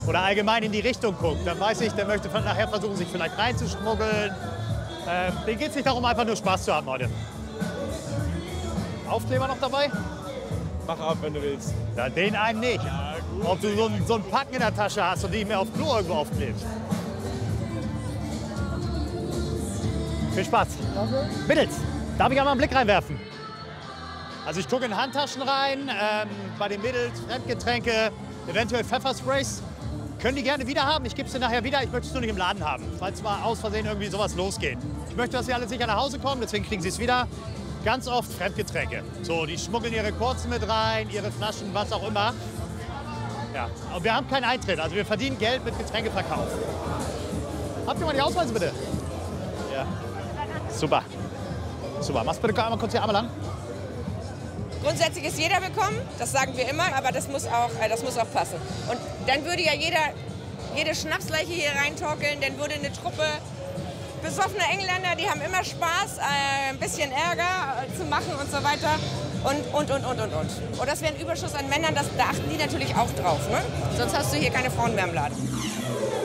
oder allgemein in die Richtung guckt, dann weiß ich, der möchte nachher versuchen, sich vielleicht reinzuschmuggeln. Denen geht es nicht darum, einfach nur Spaß zu haben heute. Aufkleber noch dabei? Mach ab, wenn du willst. Ja, den einen nicht. Ja, gut. Ob du so einen Packen in der Tasche hast und die mir auf Klo irgendwo aufklebst. Viel Spaß. Danke. Mittels, darf ich einmal einen Blick reinwerfen? Also ich gucke in Handtaschen rein, bei den Mädels Fremdgetränke, eventuell Pfeffersprays. Können die gerne wieder haben, ich gebe sie nachher wieder, ich möchte es nur nicht im Laden haben, falls mal aus Versehen irgendwie sowas losgeht. Ich möchte, dass sie alle sicher nach Hause kommen, deswegen kriegen sie es wieder. Ganz oft Fremdgetränke. So, die schmuggeln ihre Kurzen mit rein, ihre Flaschen, was auch immer. Ja, aber wir haben keinen Eintritt, also wir verdienen Geld mit Getränkeverkauf. Habt ihr mal die Ausweise bitte? Ja. Super. Super, machst bitte einmal kurz hier Arme lang. Grundsätzlich ist jeder willkommen, das sagen wir immer, aber das muss auch passen. Und dann würde ja jede Schnapsleiche hier reintorkeln, dann würde eine Truppe besoffene Engländer, die haben immer Spaß, ein bisschen Ärger zu machen und so weiter. Und das wäre ein Überschuss an Männern, da achten die natürlich auch drauf. Ne? Sonst hast du hier keine Frauen mehr im Laden.